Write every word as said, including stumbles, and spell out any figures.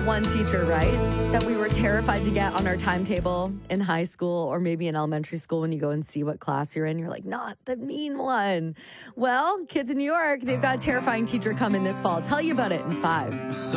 that one teacher, right? That we were terrified to get on our timetable in high school or maybe in elementary school when you go and see what class you're in. You're like, not the mean one. Well, kids in New York, they've got a terrifying teacher coming this fall. I'll tell you about it in five.